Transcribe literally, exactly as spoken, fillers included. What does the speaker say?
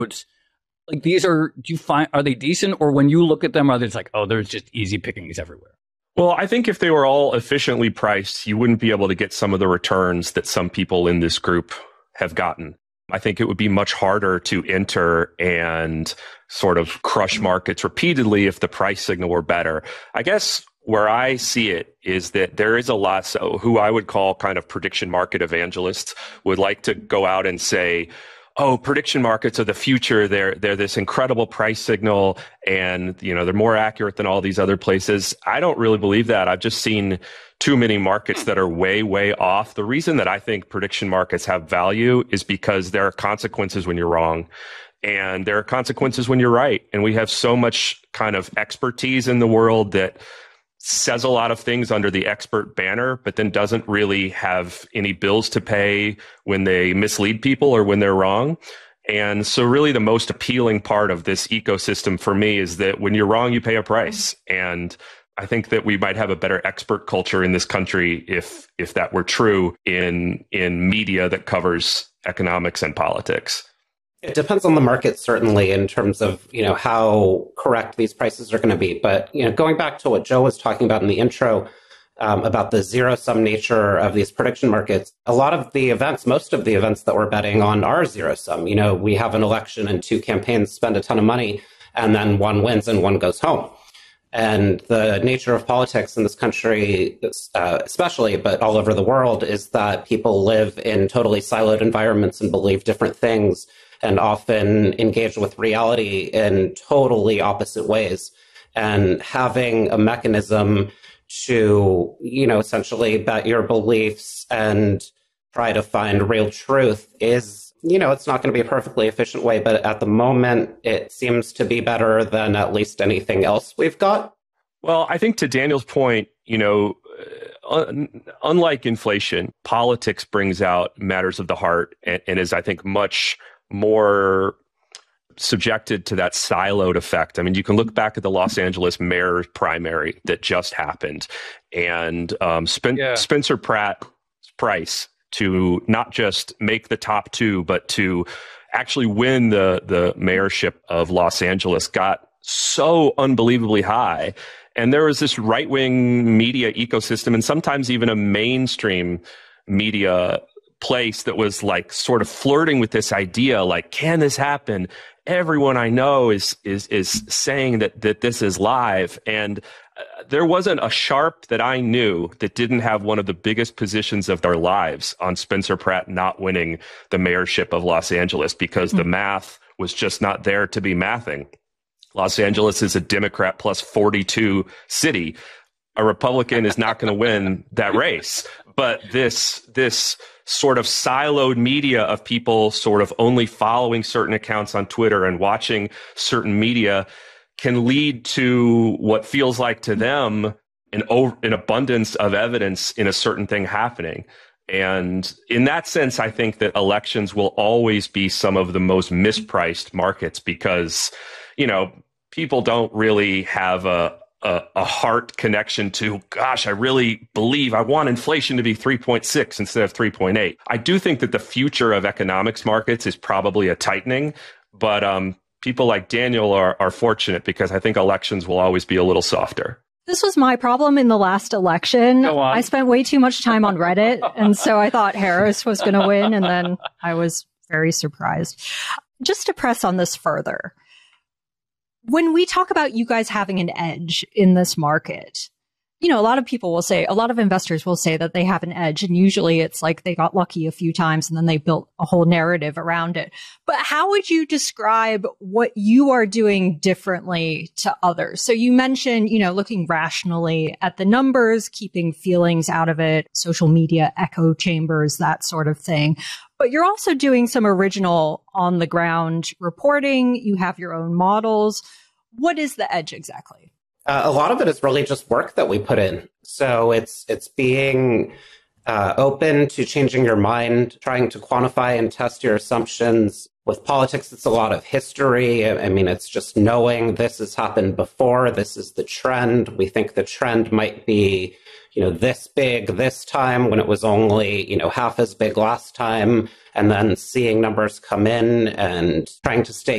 It's like, these are, do you find, are they decent? Or when you look at them, are they just like, oh, there's just easy pickings everywhere? Well, I think if they were all efficiently priced, you wouldn't be able to get some of the returns that some people in this group have gotten. I think it would be much harder to enter and sort of crush markets repeatedly if the price signal were better. I guess where I see it is that there is a lot, so who I would call kind of prediction market evangelists would like to go out and say, oh, prediction markets are the future. They're, they're this incredible price signal and, you know, they're more accurate than all these other places. I don't really believe that. I've just seen too many markets that are way, way off. The reason that I think prediction markets have value is because there are consequences when you're wrong and there are consequences when you're right. And we have so much kind of expertise in the world that says a lot of things under the expert banner, but then doesn't really have any bills to pay when they mislead people or when they're wrong. And so really the most appealing part of this ecosystem for me is that when you're wrong, you pay a price. And I think that we might have a better expert culture in this country if if that were true in in media that covers economics and politics. It depends on the market, certainly, in terms of, you know, how correct these prices are going to be. But, you know, going back to what Joe was talking about in the intro um, about the zero-sum nature of these prediction markets, a lot of the events, most of the events that we're betting on are zero-sum. You know, we have an election and two campaigns spend a ton of money, and then one wins and one goes home. And the nature of politics in this country, uh, especially, but all over the world, is that people live in totally siloed environments and believe different things, and often engage with reality in totally opposite ways. And having a mechanism to, you know, essentially bet your beliefs and try to find real truth is, you know, it's not going to be a perfectly efficient way, but at the moment, it seems to be better than at least anything else we've got. Well, I think to Daniel's point, you know, un- unlike inflation, politics brings out matters of the heart and, and is, I think, much more subjected to that siloed effect. I mean, you can look back at the Los Angeles mayor primary that just happened, and um, Spen- yeah. Spencer Pratt's price to not just make the top two, but to actually win the the mayorship of Los Angeles got so unbelievably high. And there was this right-wing media ecosystem and sometimes even a mainstream media place that was like sort of flirting with this idea, like, can this happen? Everyone I know is is is saying that that this is live. And uh, there wasn't a sharp that I knew that didn't have one of the biggest positions of their lives on Spencer Pratt not winning the mayorship of Los Angeles because mm-hmm. the math was just not there to be mathing. Los Angeles is a Democrat plus forty-two city. A Republican is not going to win that race. But this this sort of siloed media of people sort of only following certain accounts on Twitter and watching certain media can lead to what feels like to them an, over, an abundance of evidence in a certain thing happening. And in that sense, I think that elections will always be some of the most mispriced markets because, you know, people don't really have a A, a heart connection to, gosh, I really believe I want inflation to be three point six instead of three point eight. I do think that the future of economics markets is probably a tightening, but um, people like Daniel are, are fortunate because I think elections will always be a little softer. This was my problem in the last election. I spent way too much time on Reddit, and so I thought Harris was going to win, and then I was very surprised. Just to press on this further, when we talk about you guys having an edge in this market, you know, a lot of people will say, a lot of investors will say that they have an edge. And usually it's like they got lucky a few times and then they built a whole narrative around it. But how would you describe what you are doing differently to others? So you mentioned, you know, looking rationally at the numbers, keeping feelings out of it, social media, echo chambers, that sort of thing. But you're also doing some original on the ground reporting. You have your own models. What is the edge exactly? Uh, a lot of it is really just work that we put in. So it's it's being uh, open to changing your mind, trying to quantify and test your assumptions, With politics, it's a lot of history. I mean, it's just knowing this has happened before. This is the trend. We think the trend might be, you know, this big this time when it was only, you know, half as big last time. And then seeing numbers come in and trying to stay